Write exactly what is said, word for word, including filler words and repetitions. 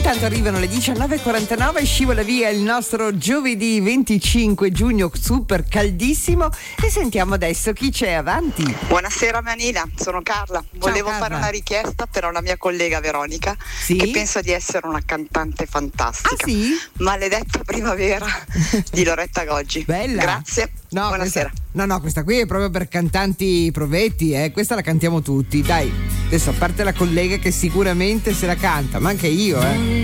Intanto arrivano le diciannove e quarantanove, scivola via il nostro giovedì venticinque giugno super caldissimo e sentiamo adesso chi c'è avanti. Buonasera Manila, sono Carla. Volevo Carla. fare una richiesta per una mia collega Veronica, Sì? che penso di essere una cantante fantastica. Ah sì? Maledetta primavera di Loretta Goggi. Bella. Grazie. No, Buonasera. questa, no, no, questa qui è proprio per cantanti provetti, eh. Questa la cantiamo tutti. Dai, adesso a parte la collega che sicuramente se la canta, ma anche io, eh.